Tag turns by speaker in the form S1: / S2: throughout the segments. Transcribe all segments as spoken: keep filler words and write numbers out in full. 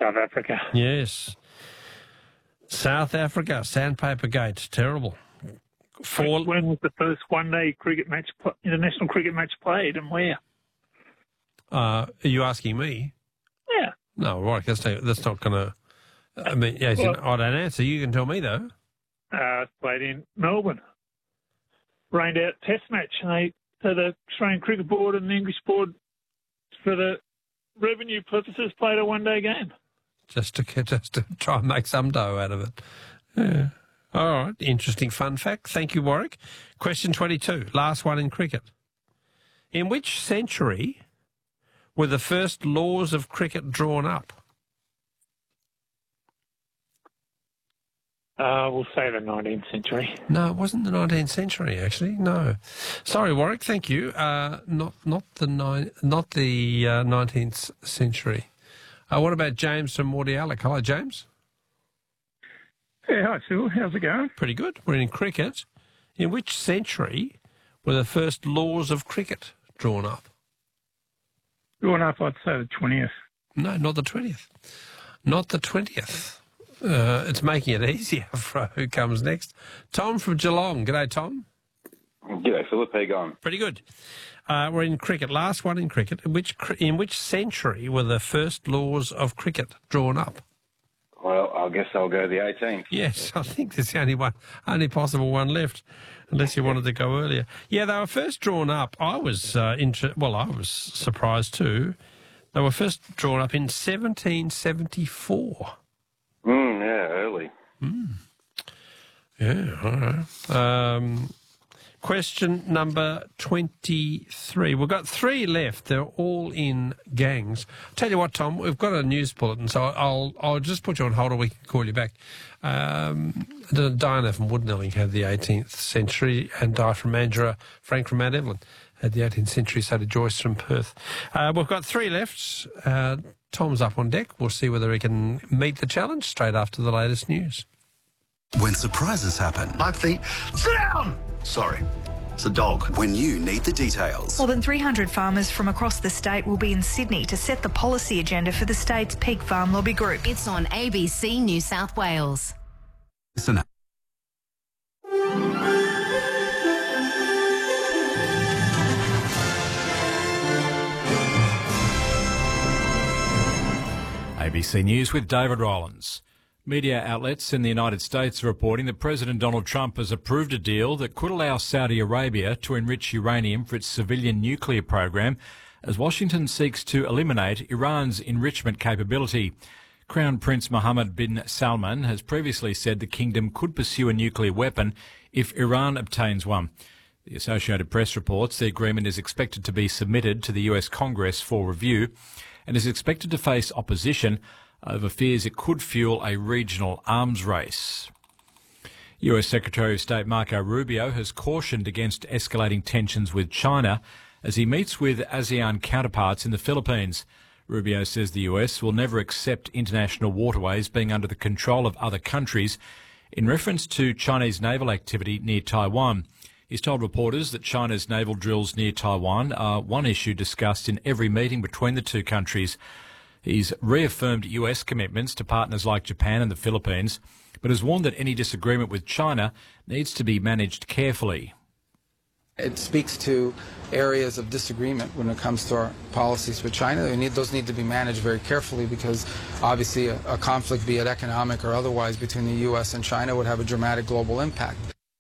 S1: South Africa.
S2: Yes. South Africa, Sandpaper Gate, terrible. Four...
S1: When was the first one-day cricket match, international cricket match played, and where?
S2: Uh, are you asking me?
S1: Yeah.
S2: No, right, that's not, that's not going to... I mean, yeah, well, I don't answer. You can tell me, though.
S1: Uh, played in Melbourne. Rained out test match, and they, so the Australian Cricket Board and the English Board, for the revenue purposes, played a one-day game.
S2: Just to just to try and make some dough out of it. Yeah. All right, interesting fun fact. Thank you, Warwick. Question twenty-two, last one in cricket. In which century were the first laws of cricket drawn up?
S1: Uh, we'll say the nineteenth century.
S2: No, it wasn't the nineteenth century, actually. No, sorry, Warwick. Thank you. Uh, not not the nine, not the uh, nineteenth century. Uh, what about James from Mordialloc? Hello, James.
S3: Yeah, hi, Phil. How's it going?
S2: Pretty good. We're in cricket. In which century were the first laws of cricket drawn up?
S3: Drawn up, I'd say the twentieth.
S2: No, not the twentieth. Not the twentieth. Uh, it's making it easier for who comes next. Tom from Geelong. G'day, Tom.
S4: G'day, Philip. How you going?
S2: Pretty good. Uh, we're in cricket. Last one in cricket. In which in which century were the first laws of cricket drawn up?
S4: Well, I guess I'll go the eighteenth.
S2: Yes, I think there's the only one, only possible one left, unless you wanted to go earlier. Yeah, they were first drawn up. I was uh, inter- well, I was surprised too. They were first drawn up in seventeen seventy-four.
S4: Mm, yeah, early.
S2: Mm. Yeah, all right. Um, question number twenty-three. We've got three left. They're all in gangs. Tell you what, Tom, we've got a news bulletin, so I'll I'll just put you on hold or we can call you back. Um, Diana from Woodnelling had the eighteenth century, and Di from Mandurah, Frank from Mount Evelyn had the eighteenth century, so did Joyce from Perth. Uh, we've got three left. Uh, Tom's up on deck. We'll see whether he can meet the challenge straight after the latest news.
S5: When surprises happen.
S6: I think, sit down! Sorry, it's a dog.
S5: When you need the details.
S7: More than three hundred farmers from across the state will be in Sydney to set the policy agenda for the state's peak farm lobby group.
S8: It's on A B C New South Wales.
S5: Listen.
S9: A B C News with David Rollins. Media outlets in the United States are reporting that President Donald Trump has approved a deal that could allow Saudi Arabia to enrich uranium for its civilian nuclear program as Washington seeks to eliminate Iran's enrichment capability. Crown Prince Mohammed bin Salman has previously said the kingdom could pursue a nuclear weapon if Iran obtains one. The Associated Press reports the agreement is expected to be submitted to the U S Congress for review and is expected to face opposition over fears it could fuel a regional arms race. U S Secretary of State Marco Rubio has cautioned against escalating tensions with China as he meets with ASEAN counterparts in the Philippines. Rubio says the U S will never accept international waterways being under the control of other countries in reference to Chinese naval activity near Taiwan. He's told reporters that China's naval drills near Taiwan are one issue discussed in every meeting between the two countries. He's reaffirmed U S commitments to partners like Japan and the Philippines, but has warned that any disagreement with China needs to be managed carefully.
S10: It speaks to areas of disagreement when it comes to our policies with China. We need, those need to be managed very carefully because obviously a, a conflict, be it economic or otherwise, between the U S and China would have a dramatic global impact.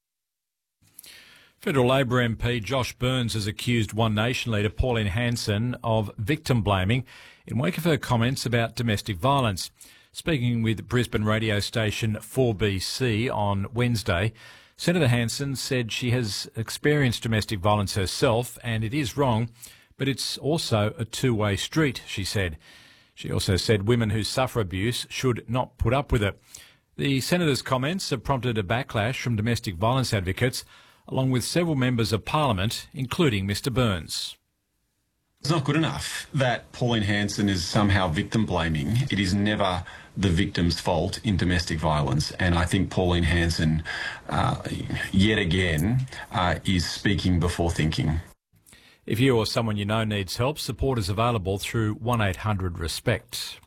S9: Federal Labor M P Josh Burns has accused One Nation leader Pauline Hanson of victim blaming in wake of her comments about domestic violence. Speaking with Brisbane radio station four B C on Wednesday, Senator Hanson said she has experienced domestic violence herself and it is wrong, but it's also a two-way street, she said. She also said women who suffer abuse should not put up with it. The Senator's comments have prompted a backlash from domestic violence advocates, along with several members of Parliament, including Mr Burns.
S11: It's not good enough that Pauline Hanson is somehow victim blaming. It is never the victim's fault in domestic violence, and I think Pauline Hanson, uh, yet again, uh, is speaking before thinking.
S9: If you or someone you know needs help, support is available through one eight hundred RESPECT.